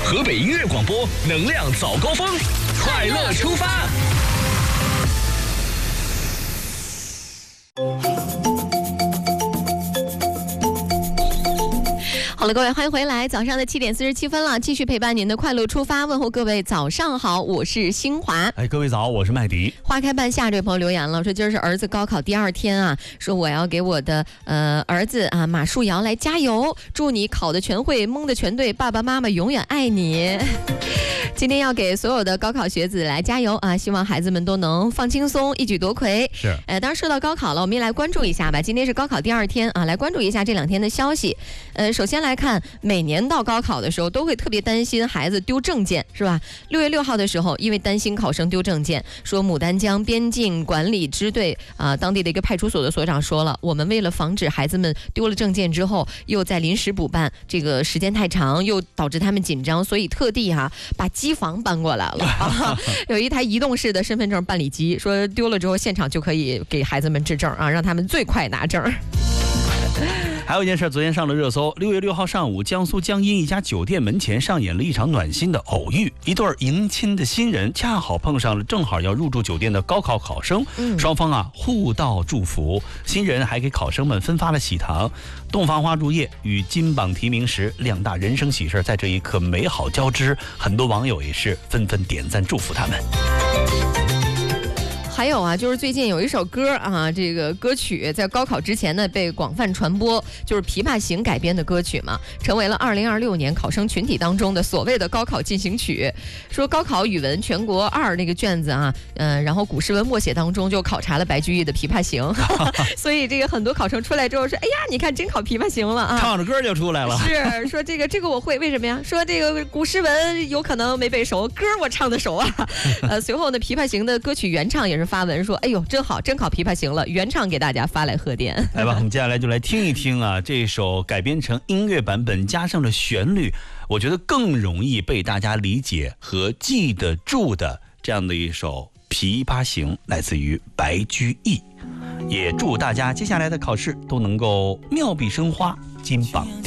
河北音乐广播，能量早高峰，快乐出发。 好了，各位，欢迎回来。早上的7点47分了，继续陪伴您的快乐出发，问候各位早上好，我是新华。 各位早，我是麦迪。 花开半夏这位朋友留言了，说今儿是儿子高考第2天啊，说我要给我的儿子啊马树瑶来加油，祝你考的全会，蒙的全对，爸爸妈妈永远爱你。今天要给所有的高考学子来加油啊！希望孩子们都能放轻松，一举夺魁。 是， 当然说到高考了，我们也来关注一下吧。今天是高考第2天啊，来关注一下这2天的消息。首先来看，每年到高考的时候，都会特别担心孩子丢证件，是吧？6月6号的时候，因为担心考生丢证件，说牡丹江边境管理支队当地的一个派出所的所长说了，我们为了防止孩子们丢了证件之后又在临时补办，这个时间太长，又导致他们紧张，所以特地把机房搬过来了有一台移动式的身份证办理机，说丢了之后现场就可以给孩子们制证啊，让他们最快拿证。 还有一件事，昨天上了热搜。6月6号上午，江苏江阴一家酒店门前上演了一场暖心的偶遇，一对迎亲的新人恰好碰上了正好要入住酒店的高考考生，双方互道祝福，新人还给考生们分发了喜糖，洞房花烛夜与金榜题名时2大人生喜事在这一刻美好交织，很多网友也是纷纷点赞祝福他们。 还有就是最近有一首歌这个歌曲在高考之前呢被广泛传播，就是《琵琶行》改编的歌曲嘛，成为了2026年考生群体当中的所谓的高考进行曲。说高考语文全国2那个卷子然后古诗文默写当中就考察了白居易的《琵琶行》所以这个很多考生出来之后说，哎呀，你看真考《琵琶行》了啊， 唱着歌就出来了。 是说这个我会，为什么呀？说这个古诗文有可能没背熟，歌我唱得熟啊。随后呢，《琵琶行》的歌曲原唱也是发文说，哎呦，真好，真考《琵琶行》了，原唱给大家发来贺电。 来吧，我们接下来就来听一听这首改编成音乐版本，加上了旋律，我觉得更容易被大家理解和记得住的这样的一首《琵琶行》，来自于白居易。也祝大家接下来的考试都能够妙笔生花，金榜